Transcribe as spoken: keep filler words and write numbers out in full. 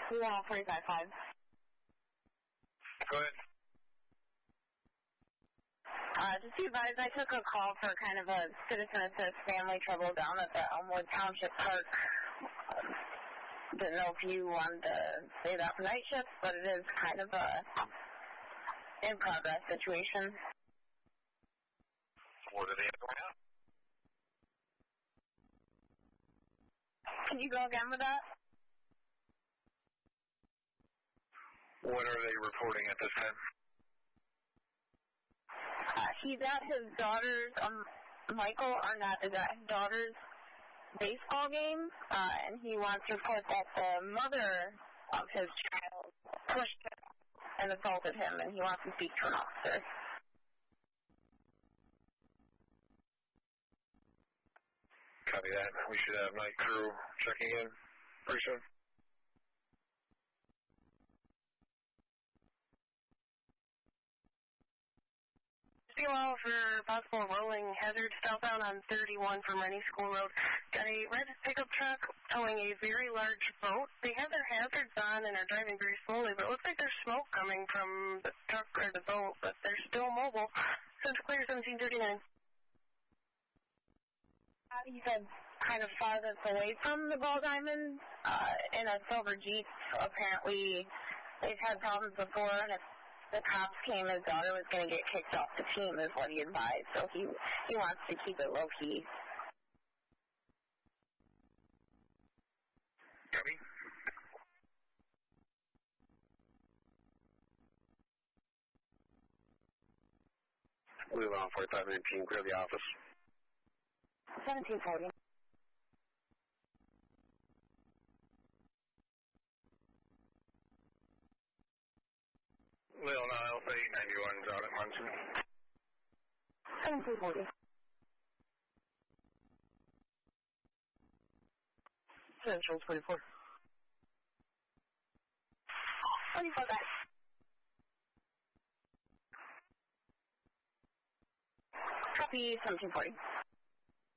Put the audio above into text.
Yeah, forty-five five. Go ahead. Uh, just be advised, I took a call for kind of a citizen assist family trouble down at the Elmwood Township Park. Um, didn't know if you wanted to stay that for night shift, but it is kind of a in-progress situation. What do they have going on? Can you go again with that? What are they reporting at this time? Uh, he's at his daughter's, um, Michael Arnett is at his daughter's baseball game, uh, and he wants to report that the mother of his child pushed him and assaulted him, and he wants to speak to an officer. Copy that. We should have night crew checking in pretty soon. Well, for possible rolling hazard southbound on thirty-one from Rennie School Road. Got a red pickup truck towing a very large boat. They have their hazards on and are driving very slowly, but it looks like there's smoke coming from the truck or the boat, but they're still mobile. Central Clear seventeen thirty-nine. Uh, he said kind of farthest away from the Ball Diamond, uh, in a silver Jeep. Apparently, they've had problems before, and if the cops came, his daughter was going to get kicked off the team, is what he advised. So he he wants to keep it low key. Copy. We'll on forty-five nineteen, clear the office. seventeen forty. Lil Niles, eight ninety-one, out at Munson. seventeen forty. Central twenty-four. twenty-four back. Copy seventeen forty.